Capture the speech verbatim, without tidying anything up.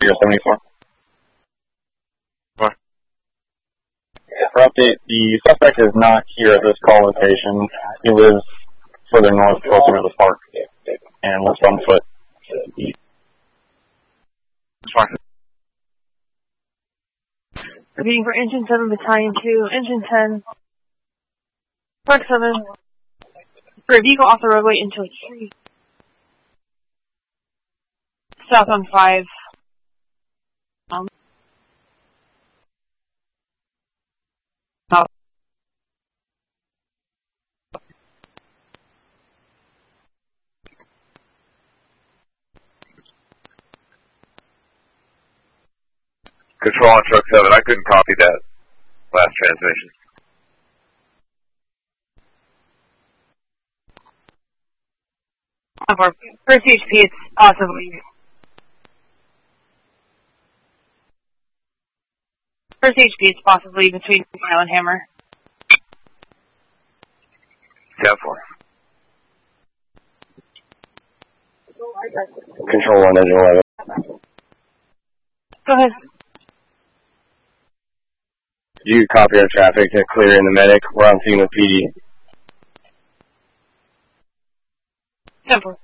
seventy-four. What? For update, the suspect is not here at this call location. He lives further north, closer to the park, and lives on foot. That's fine. Repeating for Engine seven, Battalion two, Engine ten, Park seven, for a vehicle off the roadway into a tree. South on five. Um, Control on truck seven. I couldn't copy that last transmission. For first H P, it's possibly. First H P, it's possibly between Mile and Hammer. ten four. Control one, engine eleven. Go ahead. You copy our traffic to clear in the medic. We're on scene with P D. Simple.